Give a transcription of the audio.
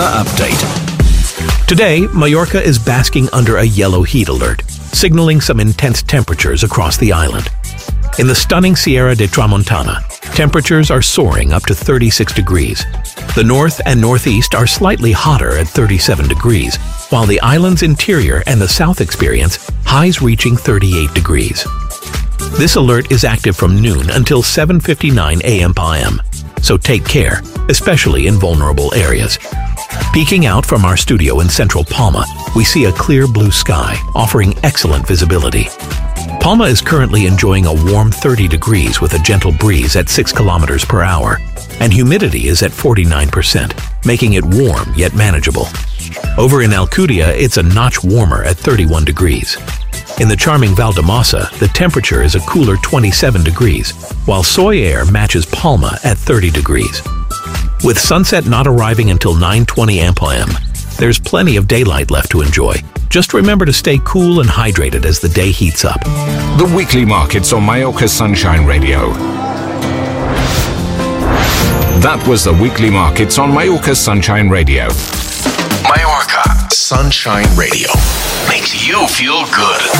Update. Today, Mallorca is basking under a yellow heat alert, signaling some intense temperatures across the island. In the stunning Sierra de Tramontana, temperatures are soaring up to 36 degrees. The north and northeast are slightly hotter at 37 degrees, while the island's interior and the south experience highs reaching 38 degrees. This alert is active from noon until 7:59 a.m. so take care, especially in vulnerable areas. Peeking out from our studio in central Palma, we see a clear blue sky, offering excellent visibility. Palma is currently enjoying a warm 30 degrees with a gentle breeze at 6 kilometers per hour, and humidity is at 49%, making it warm yet manageable. Over in Alcudia, it's a notch warmer at 31 degrees. In the charming Valdemasa, the temperature is a cooler 27 degrees, while Soy matches Palma at 30 degrees. With sunset not arriving until 9:20 a.m., there's plenty of daylight left to enjoy. Just remember to stay cool and hydrated as the day heats up. The weekly markets on Mallorca Sunshine Radio. That was the weekly markets on Mallorca Sunshine Radio. Mallorca Sunshine Radio makes you feel good.